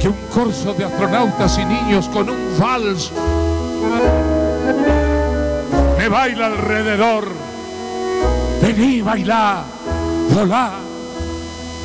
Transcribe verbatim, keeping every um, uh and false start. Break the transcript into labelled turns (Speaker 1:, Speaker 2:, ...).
Speaker 1: que un corso de astronautas y niños con un vals me baila alrededor. Vení, bailá, volá.